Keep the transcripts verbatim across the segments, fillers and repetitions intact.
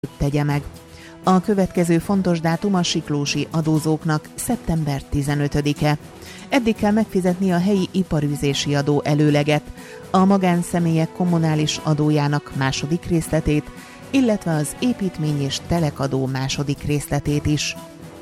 tegye meg. A következő fontos dátum a siklósi adózóknak szeptember tizenötödike. Eddig kell megfizetni a helyi iparűzési adó előleget, a magánszemélyek kommunális adójának második részletét, illetve az építmény- és telekadó második részletét is.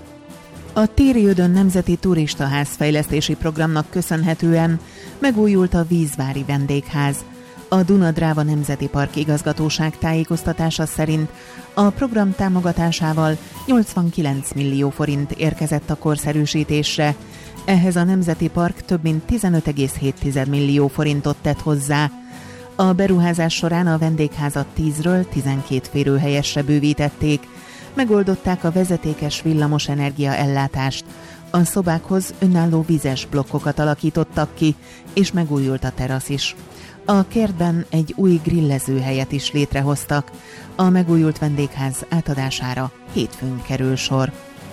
A Tériödön Nemzeti Turistaház fejlesztési programnak köszönhetően megújult a Vízvári vendégház. A Duna-Dráva Nemzeti Park igazgatóság tájékoztatása szerint a program támogatásával nyolcvankilenc millió forint érkezett a korszerűsítésre. Ehhez a Nemzeti Park több mint tizenöt egész hét millió forintot tett hozzá. A beruházás során a vendégházat tízről tizenkét férőhelyesre bővítették, megoldották a vezetékes villamosenergia ellátást, a szobákhoz önálló vizes blokkokat alakítottak ki, és megújult a terasz is. A kertben egy új grillezőhelyet is létrehoztak. A megújult vendégház átadására hétfőn kerül sor.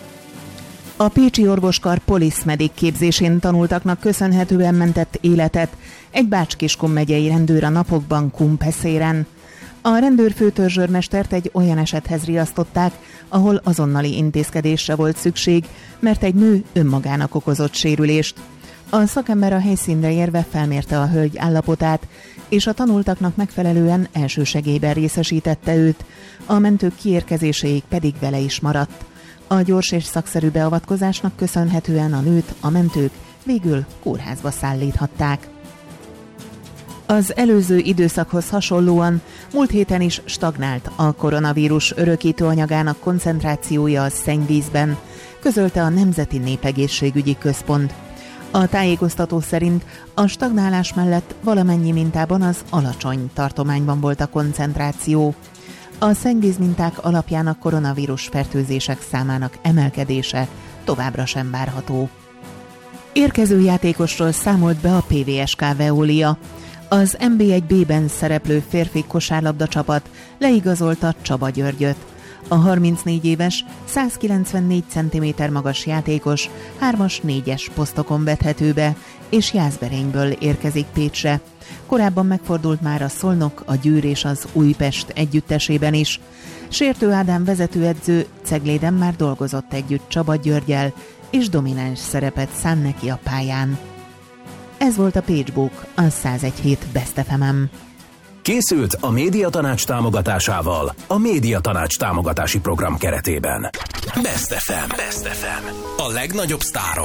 A pécsi orvoskar Police Medic képzésén tanultaknak köszönhetően mentett életet egy Bács-Kiskun megyei rendőr a napokban Kunpeszéren. A rendőrfőtörzsőrmestert egy olyan esethez riasztották, ahol azonnali intézkedésre volt szükség, mert egy nő önmagának okozott sérülést. A szakember a helyszínre érve felmérte a hölgy állapotát, és a tanultaknak megfelelően elsősegélyben részesítette őt, a mentők kiérkezéséig pedig vele is maradt. A gyors és szakszerű beavatkozásnak köszönhetően a nőt a mentők végül kórházba szállíthatták. Az előző időszakhoz hasonlóan múlt héten is stagnált a koronavírus örökítőanyagának koncentrációja a szennyvízben, közölte a Nemzeti Népegészségügyi Központ. A tájékoztató szerint a stagnálás mellett valamennyi mintában az alacsony tartományban volt a koncentráció. A szennyvíz minták alapján a koronavírus fertőzések számának emelkedése továbbra sem várható. Érkező játékosról számolt be a pé vé es ká Veolia. Az en bé egy bé-ben szereplő férfi kosárlabda csapat leigazolta Csaba Györgyöt. A harmincnégy éves, százkilencvennégy centiméter magas játékos hármas-négyes posztokon vethető be, és Jászberényből érkezik Pécsre. Korábban megfordult már a Szolnok, a Győr és az Újpest együttesében is. Sértő Ádám vezetőedző Cegléden már dolgozott együtt Csaba Györggyel, és domináns szerepet szán neki a pályán. Ez volt a Pagebook, a száz egy hét Best ef em-en. Készült a Médiatanács támogatásával a Médiatanács támogatási program keretében. Best ef em. Best ef em. A legnagyobb sztárok.